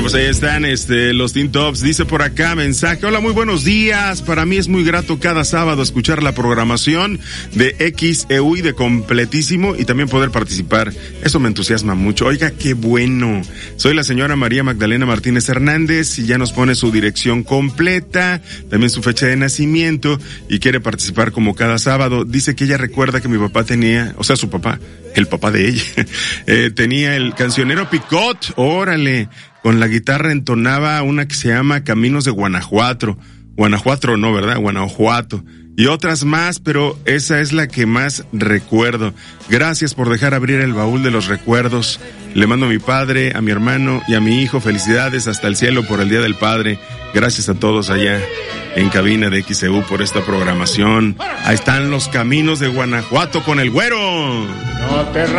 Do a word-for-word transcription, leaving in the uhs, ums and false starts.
pues ahí están este, los Teen Tops. Dice por acá mensaje: hola, muy buenos días. Para mí es muy grato cada sábado escuchar la programación de X E U y de Completísimo y también poder participar. Eso me entusiasma mucho. Oiga, qué bueno. Soy la señora María Magdalena Martínez Hernández y ya nos pone su dirección completa, también su fecha de nacimiento y quiere participar como cada sábado. Dice que ella recuerda que mi papá tenía, o sea, su papá, el papá de ella, eh, tenía el cancionero Picot, órale, con la guitarra entonaba una que se llama Caminos de Guanajuato, Guanajuato no, ¿verdad? Guanajuato, y otras más, pero esa es la que más recuerdo. Gracias por dejar abrir el baúl de los recuerdos. Le mando a mi padre, a mi hermano y a mi hijo felicidades hasta el cielo por el Día del Padre. Gracias a todos allá en cabina de X E U por esta programación. Ahí están los Caminos de Guanajuato con el Güero. No te